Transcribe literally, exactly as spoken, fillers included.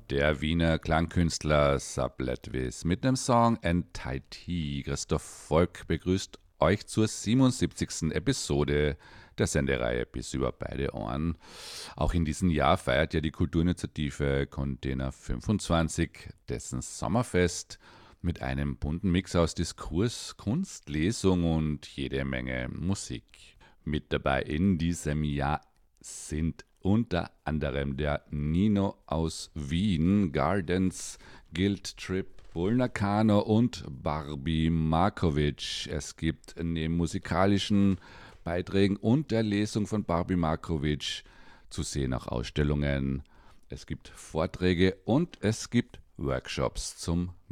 Der Wiener Klangkünstler Sabletwis mit dem Song Entity. Christoph Volk begrüßt euch zur siebenundsiebzigsten Episode der Sendereihe Bis über beide Ohren. Auch in diesem Jahr feiert ja die Kulturinitiative Container fünfundzwanzig dessen Sommerfest mit einem bunten Mix aus Diskurs, Kunst, Lesung und jede Menge Musik. Mit dabei in diesem Jahr sind unter anderem der Nino aus Wien, Gardens, Guild Trip, Bulnakano und Barbie Markovic. Es gibt neben musikalischen Beiträgen und der Lesung von Barbie Markovic zu sehen auch Ausstellungen. Es gibt Vorträge und es gibt Workshops zum